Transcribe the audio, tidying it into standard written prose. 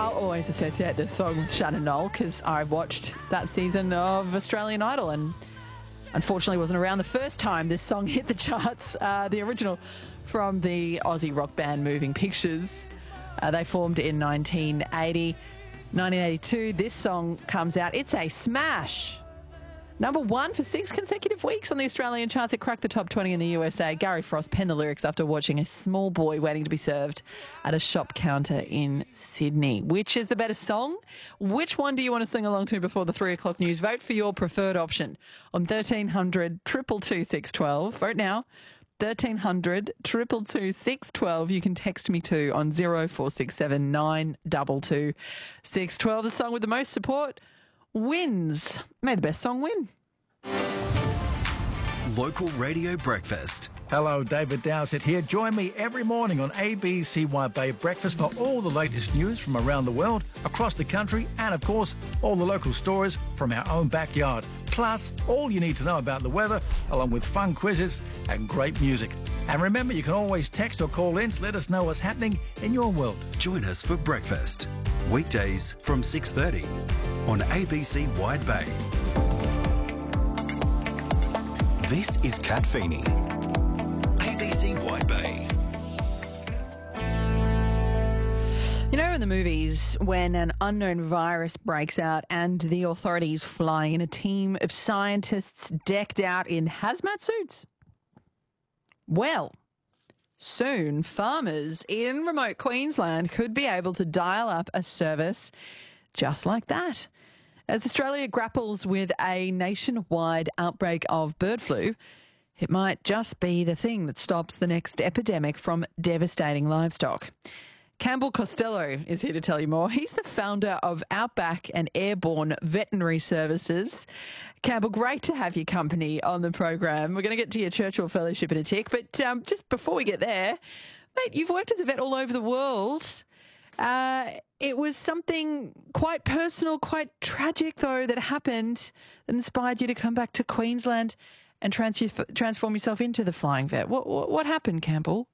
I'll always associate this song with Shannon Knoll because I watched that season of Australian Idol and unfortunately wasn't around the first time this song hit the charts. The original from the Aussie rock band Moving Pictures. They formed in 1980. 1982, this song comes out. It's a smash. Number one for 6 consecutive weeks on the Australian charts. It cracked the top 20 in the USA. Gary Frost penned the lyrics after watching a small boy waiting to be served at a shop counter in Sydney. Which is the better song? Which one do you want to sing along to before the 3 o'clock news? Vote for your preferred option on 1300 222 612. Vote now. 1300 222 612. You can text me too on 0467 922 612. The song with the most support wins. May the best song win. Local Radio Breakfast. Hello, David Dowsett here. Join me every morning on ABCYB Breakfast for all the latest news from around the world, across the country, and of course, all the local stories from our own backyard. Plus, all you need to know about the weather, along with fun quizzes and great music. And remember, you can always text or call in to let us know what's happening in your world. Join us for breakfast. Weekdays from 6:30 on ABC Wide Bay. This is Kat Feeney. ABC Wide Bay. You know in the movies when an unknown virus breaks out and the authorities fly in a team of scientists decked out in hazmat suits? Well, soon farmers in remote Queensland could be able to dial up a service just like that. As Australia grapples with a nationwide outbreak of bird flu, it might just be the thing that stops the next epidemic from devastating livestock. Campbell Costello is here to tell you more. He's the founder of Outback and Airborne Veterinary Services. Campbell, great to have your company on the program. We're going to get to your Churchill Fellowship in a tick, but just before we get there, mate, you've worked as a vet all over the world. It was something quite personal, quite tragic, though, that happened that inspired you to come back to Queensland and transform yourself into the flying vet. What happened, Campbell?